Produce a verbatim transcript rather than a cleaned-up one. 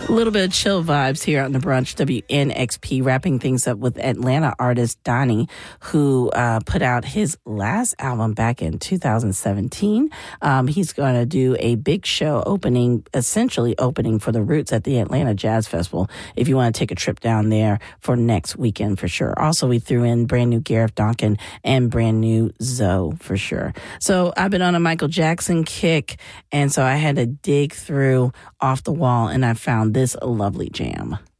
A little bit of chill vibes here on the brunch. W N X P wrapping things up with Atlanta artist Donnie, who uh, put out his last album back in two thousand seventeen. Um, he's going to do a big show opening, essentially opening for the Roots at the Atlanta Jazz Festival. If you want to take a trip down there for next weekend, for sure. Also, we threw in brand new Gareth Duncan and brand new Zoe, for sure. So I've been on a Michael Jackson kick, and so I had to dig through Off the Wall, and I found this lovely jam.